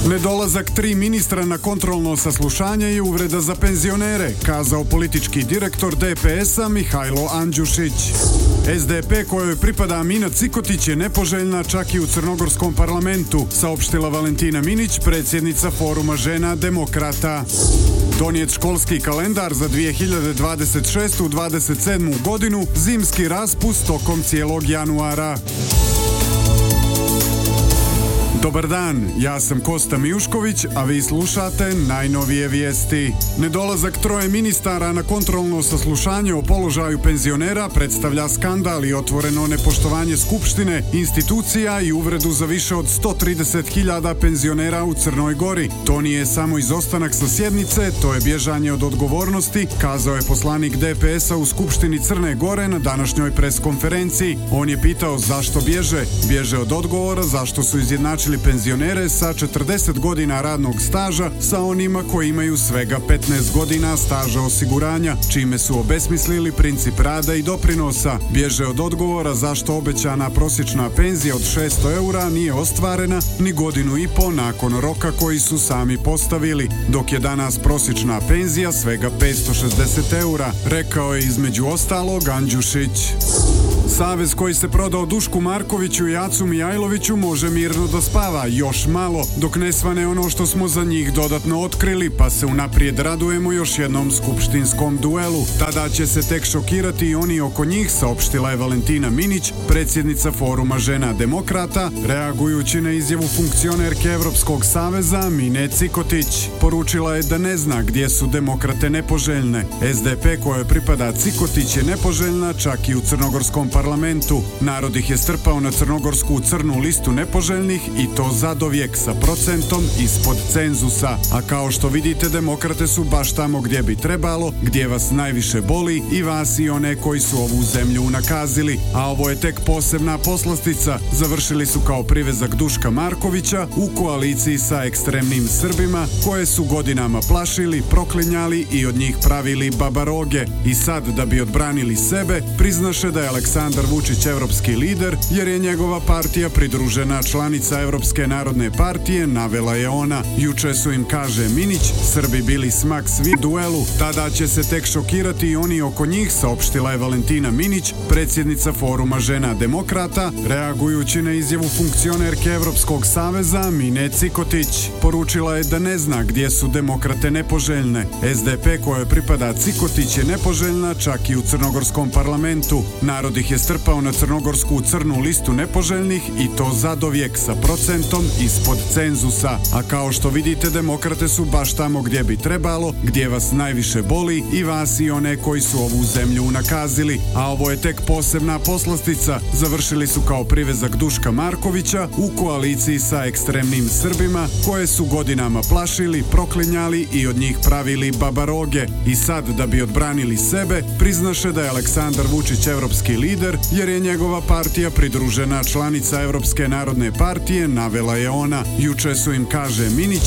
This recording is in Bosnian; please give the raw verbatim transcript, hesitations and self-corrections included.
Nedolazak tri ministra na kontrolno saslušanje je uvreda za penzionere, kazao politički direktor D P S-a Mihajlo Andjušić. S D P kojoj pripada Mina Cikotić je nepoželjna čak i u crnogorskom parlamentu, saopštila Valentina Minić, predsjednica Foruma žena demokrata. Donijet školski kalendar za dvije hiljade dvadeset šestu dvadeset sedmu godinu, zimski raspust tokom cijelog januara. Dobar dan, ja sam Kosta Mijušković, a vi slušate najnovije vijesti. Nedolazak troje ministara na kontrolno saslušanje o položaju penzionera predstavlja skandal i otvoreno nepoštovanje skupštine, institucija i uvredu za više od sto trideset hiljada penzionera u Crnoj Gori. To nije samo izostanak sa sjednice, to je bježanje od odgovornosti, kazao je poslanik D P S-a u Skupštini Crne Gore na današnjoj preskonferenciji. On je pitao zašto bježe. Bježe od odgovora zašto su izjednačili penzionere sa četrdeset godina radnog staža sa onima koji imaju svega petnaest godina staža osiguranja, čime su obesmislili princip rada i doprinosa. Bježe od odgovora zašto obećana prosječna penzija od šesto eura nije ostvarena ni godinu i po nakon roka koji su sami postavili, dok je danas prosječna penzija svega petsto šezdeset eura, rekao je između ostalog Andjušić. Savez koji se prodao Dušku Markoviću i Acu Mijajloviću može mirno da spava još malo, dok ne svane ono što smo za njih dodatno otkrili, pa se unaprijed radujemo još jednom skupštinskom duelu. Tada će se tek šokirati i oni oko njih, saopštila je Valentina Minić, predsjednica Foruma žena demokrata, reagujući na izjavu funkcionerke Evropskog saveza Mine Cikotić. Poručila je da ne zna gdje su demokrate nepoželjne. S D P kojoj pripada Cikotić je nepoželjna čak i u crnogorskom parlamentu. Narod ih je strpao na crnogorsku crnu listu nepoželjnih i to zadovijek sa procentom ispod cenzusa. A kao što vidite, demokrate su baš tamo gdje bi trebalo, gdje vas najviše boli, i vas i one koji su ovu zemlju unakazili. A ovo je tek posebna poslastica. Završili su kao privezak Duška Markovića u koaliciji sa ekstremnim Srbima koje su godinama plašili, proklinjali i od njih pravili babaroge. I sad, da bi odbranili sebe, priznaše da je Aleksandar Vučić evropski lider, jer je njegova partija pridružena članica Evropske narodne partije, navela je ona. Juče su im, kaže Minić, Srbi bili smak svi duelu, tada će se tek šokirati i oni oko njih, saopštila je Valentina Minić, predsjednica Foruma žena demokrata, reagujući na izjavu funkcionerke Evropskog saveza Mine Cikotić. Poručila je da ne zna gdje su demokrate nepoželjne. S D P kojoj pripada Cikotić je nepoželjna čak i u crnogorskom parlamentu. Narod ih je strpao na crnogorsku crnu listu nepoželjnih i to zadovijek sa procentom ispod cenzusa. A kao što vidite, demokrate su baš tamo gdje bi trebalo, gdje vas najviše boli, i vas i one koji su ovu zemlju unakazili. A ovo je tek posebna poslastica. Završili su kao privezak Duška Markovića u koaliciji sa ekstremnim Srbima koje su godinama plašili, proklinjali i od njih pravili babaroge. I sad, da bi odbranili sebe, priznaše da je Aleksandar Vučić evropski lider, jer je njegova partija pridružena članica Evropske narodne partije, navela je ona. Juče su im, kaže Minić,